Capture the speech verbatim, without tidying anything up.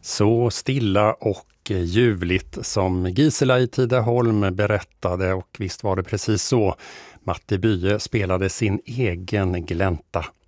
Så stilla och ljuvligt som Gisela i Tidaholm berättade, och visst var det precis så. Matti Bye spelade sin egen glänta.